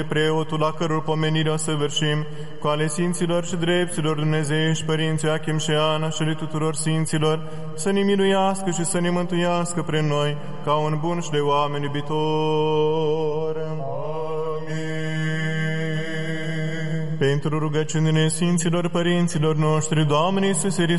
preotul la căror pomenire o săvârșim, cu ale Sfinților și dreptilor Dumnezeiești, Părinții Achim și Ana și ale tuturor Sfinților, să ne miluiască și să ne mântuiască prin noi, ca un bun și de oameni iubitor. Pentru rugăciunile Sfinților Părinților noștri, Doamne Iisuse Hristos,